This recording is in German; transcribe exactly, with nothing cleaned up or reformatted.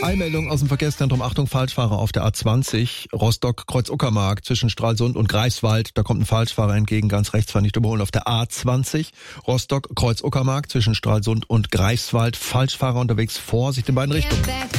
Eilmeldung aus dem Verkehrszentrum. Achtung, Falschfahrer auf der A zwanzig, Rostock-Kreuz-Uckermark zwischen Stralsund und Greifswald. Da kommt ein Falschfahrer entgegen, ganz rechts, war nicht überholen. Auf der A zwanzig, Rostock-Kreuz-Uckermark zwischen Stralsund und Greifswald. Falschfahrer unterwegs, Vorsicht in beiden Richtungen.